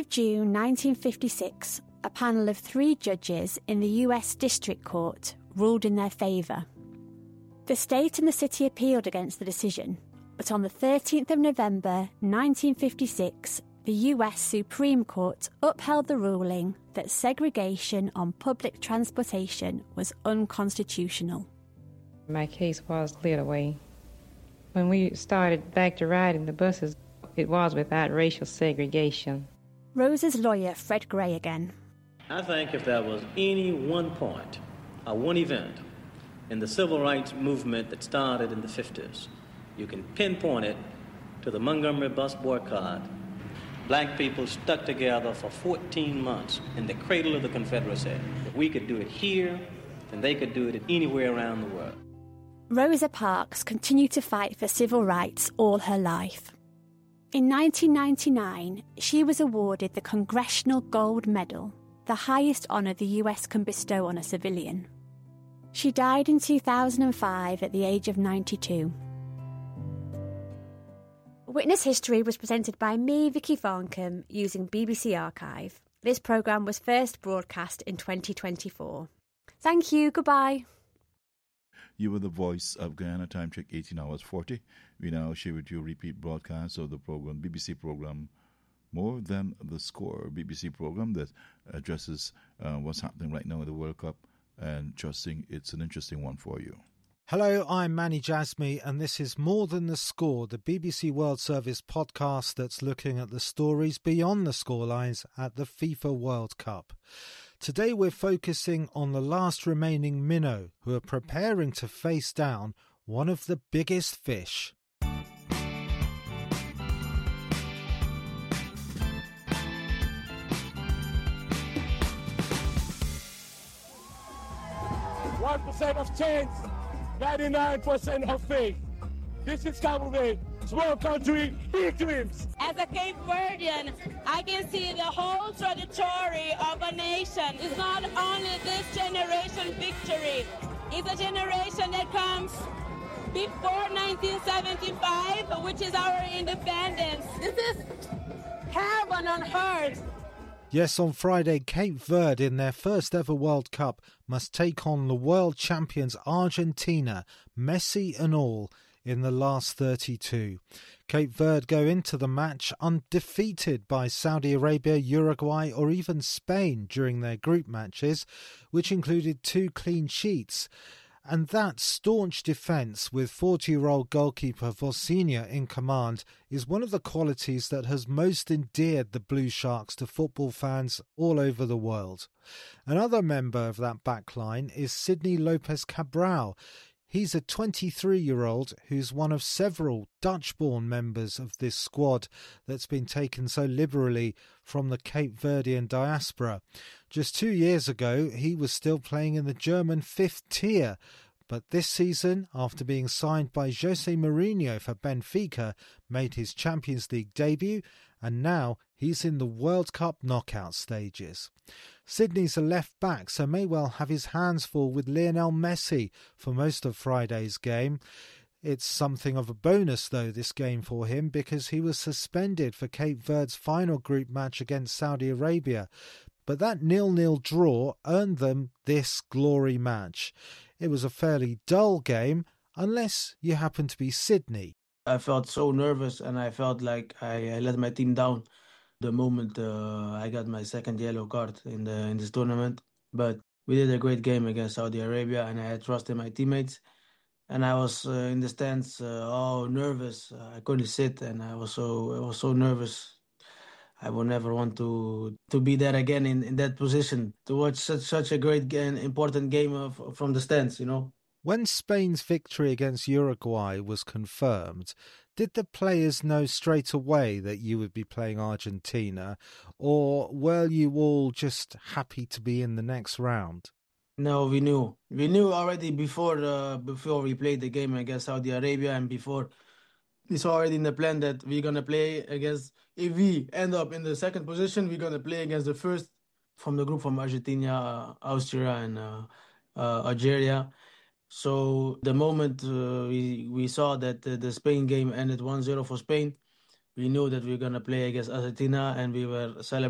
of June 1956, a panel of 3 judges in the US District Court ruled in their favour. The state and the city appealed against the decision, but on the 13th of November 1956, the US Supreme Court upheld the ruling that segregation on public transportation was unconstitutional. My case was cleared away. When we started back to riding the buses, it was without racial segregation. Rose's lawyer, Fred Gray, again. I think if there was any one point or one event in the civil rights movement that started in the 50s, you can pinpoint it to the Montgomery bus boycott. Black people stuck together for 14 months in the cradle of the Confederacy. If we could do it here, then they could do it anywhere around the world. Rosa Parks continued to fight for civil rights all her life. In 1999, she was awarded the Congressional Gold Medal, the highest honour the US can bestow on a civilian. She died in 2005 at the age of 92. Witness History was presented by me, Vicky Farncombe, using BBC Archive. This programme was first broadcast in 2024. Thank you, goodbye. You were the voice of Guyana. Time check 18 hours 40. We now share with you a repeat broadcast of the program, BBC program More Than the Score, BBC program that addresses what's happening right now in the World Cup, and trusting it's an interesting one for you. Hello, I'm Manny Jasmy, and this is More Than the Score, the BBC World Service podcast that's looking at the stories beyond the scorelines at the FIFA World Cup. Today we're focusing on the last remaining minnow who are preparing to face down one of the biggest fish. %1 of chance, 99% of faith. This is Cameroon, small country, big dreams. As a Cape Verdean, I can see the whole trajectory of a nation. It's not only this generation victory, it's a generation that comes before 1975, which is our independence. This is heaven on earth. Yes, on Friday, Cape Verde in their first ever World Cup must take on the world champions Argentina, Messi and all, in the last 32. Cape Verde go into the match undefeated by Saudi Arabia, Uruguay or even Spain during their group matches, which included 2 clean sheets. And that staunch defence with 40-year-old goalkeeper Vosinha in command is one of the qualities that has most endeared the Blue Sharks to football fans all over the world. Another member of that backline is Sidney Lopez Cabral. He's a 23-year-old who's one of several Dutch-born members of this squad that's been taken so liberally from the Cape Verdean diaspora. Just 2 years ago, he was still playing in the German 5th tier. But this season, after being signed by Jose Mourinho for Benfica, made his Champions League debut, and now he's in the World Cup knockout stages. Sydney's a left-back, so may well have his hands full with Lionel Messi for most of Friday's game. It's something of a bonus, though, this game for him, because he was suspended for Cape Verde's final group match against Saudi Arabia. But that 0-0 draw earned them this glory match. It was a fairly dull game, unless you happen to be Sydney. I felt so nervous and I felt like I let my team down the moment I got my second yellow card in this tournament. But we did a great game against Saudi Arabia and I had trust in my teammates. And I was in the stands, nervous. I couldn't sit and I was so nervous. I would never want to be there again in that position, to watch such a great and important game from the stands, you know. When Spain's victory against Uruguay was confirmed, did the players know straight away that you would be playing Argentina, or were you all just happy to be in the next round? No, we knew. We knew already before we played the game against Saudi Arabia, and before it's already in the plan that we're gonna play against. If we end up in the second position, we're gonna play against the first from the group from Argentina, Austria, and Algeria. So the moment we saw that the Spain game ended 1-0 for Spain, we knew that we were going to play against Argentina and we were celebrating